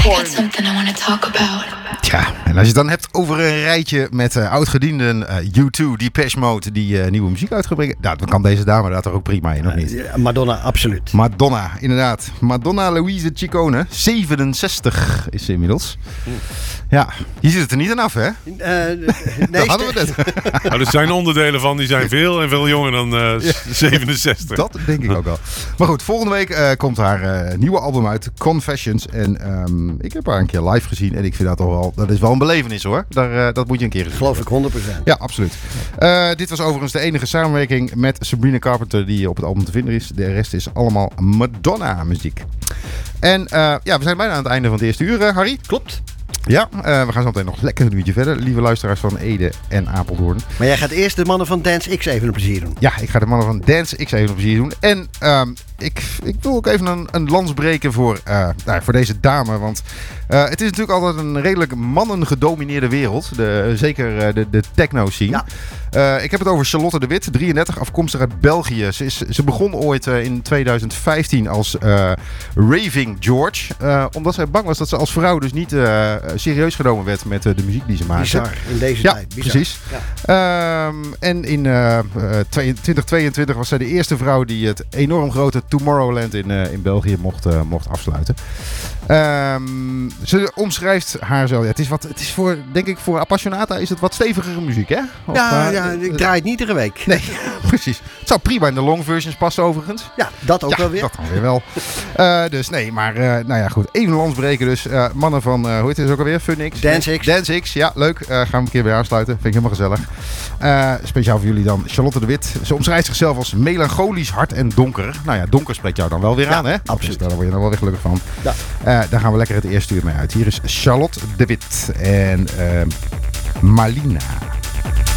got something I want to talk about. Ja, en als je het dan hebt over een rijtje met oud-gedienden, U2, Depeche Mode, die nieuwe muziek uitgebrengen. Nou, dan kan deze dame daar toch ook prima in, of niet? Madonna, absoluut. Madonna, inderdaad. Madonna Louise Ciccone, 67 is ze inmiddels. Ja, je ziet het er niet aan af, hè? Nee, Daar hadden we het. Nou, er zijn onderdelen van, die zijn veel en veel jonger dan 67. Dat denk ik ook wel. Maar goed, volgende week komt haar nieuwe album uit, Confessions. En ik heb haar een keer live gezien en ik vind dat toch wel, dat is wel een belevenis hoor. Dat moet je een keer gezien. Geloof ik 100%. Ja, absoluut. Dit was overigens de enige samenwerking met Sabrina Carpenter die op het album te vinden is. De rest is allemaal Madonna muziek. En we zijn bijna aan het einde van het eerste uur, Harry. Klopt. Ja, we gaan zo meteen nog lekker een uurtje verder. Lieve luisteraars van Ede en Apeldoorn. Maar jij gaat eerst de mannen van Dance X even een plezier doen. Ja, ik ga de mannen van Dance X even een plezier doen. En ik wil ook even een lans breken voor deze dame. Want het is natuurlijk altijd een redelijk mannengedomineerde wereld. Zeker de techno-scene. Ja. Ik heb het over Charlotte de Wit, 33, afkomstig uit België. Ze begon ooit in 2015 als Raving George. Omdat zij bang was dat ze als vrouw dus niet serieus genomen werd met de muziek die ze maakte. Bizar, in deze tijd. Bizar. Precies. Ja. En in 2022 was zij de eerste vrouw die het enorm grote Tomorrowland in België mocht afsluiten. Ze omschrijft haar zo. Ja, het is voor, denk ik, voor Appassionata is het wat stevigere muziek, hè? Ik draai het niet iedere week. Nee, precies. Het zou prima in de long versions passen, overigens. Ja, dat ook wel weer. Dat dan weer wel. Dus nee, maar nou ja, goed. Even een lans breken dus. Mannen van, hoe heet het ook alweer? Funix? Dance X, ja, leuk. Gaan we een keer weer aansluiten. Vind ik helemaal gezellig. Speciaal voor jullie dan Charlotte de Wit. Ze omschrijft zichzelf als melancholisch, hard en donker. Nou ja, donker spreekt jou dan wel weer aan, hè? Absoluut. Dus daar word je dan wel weer gelukkig van. Ja. Daar gaan we lekker het eerste uur mee uit. Hier is Charlotte de Wit en Malina.